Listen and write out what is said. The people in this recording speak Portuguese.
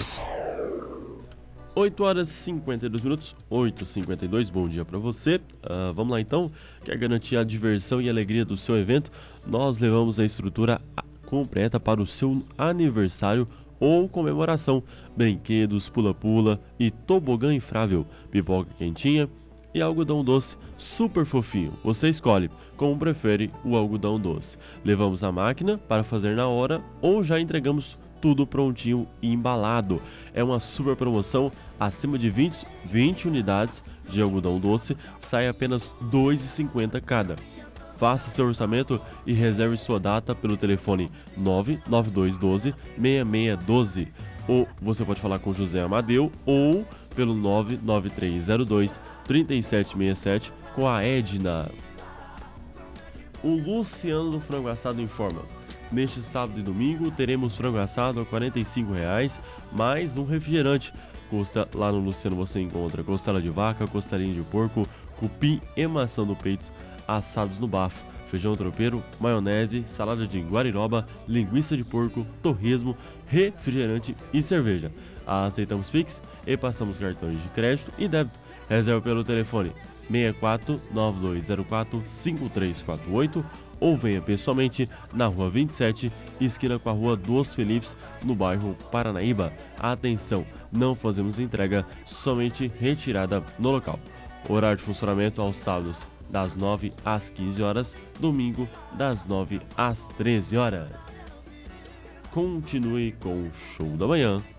News. 8 horas e 52 minutos, 8h52, bom dia para você. Vamos lá então, quer garantir a diversão e alegria do seu evento? Nós levamos a estrutura completa para o seu aniversário ou comemoração. Brinquedos, pula-pula e tobogã inflável, pipoca quentinha e algodão doce super fofinho. Você escolhe como prefere o algodão doce. Levamos a máquina para fazer na hora ou já entregamos tudo prontinho e embalado. É uma super promoção, acima de 20 unidades de algodão doce, sai apenas R$ 2,50 cada. Faça seu orçamento e reserve sua data pelo telefone 99212-6612. Ou você pode falar com José Amadeu ou pelo 99302-3767 com a Edna. O Luciano do Frango Assado informa: neste sábado e domingo teremos frango assado a R$ 45,00, mais um refrigerante. Lá no Luciano você encontra costela de vaca, costelinha de porco, cupim e maçã do peito assados no bafo, feijão tropeiro, maionese, salada de guariroba, linguiça de porco, torresmo, refrigerante e cerveja. Aceitamos Pix e passamos cartões de crédito e débito. Reserva pelo telefone 64 9204 5348 ou venha pessoalmente na Rua 27, esquina com a Rua dos Felipes, no bairro Paranaíba. Atenção, não fazemos entrega, somente retirada no local. Horário de funcionamento aos sábados das 9 às 15 horas, domingo das 9 às 13 horas. Continue com o Show da Manhã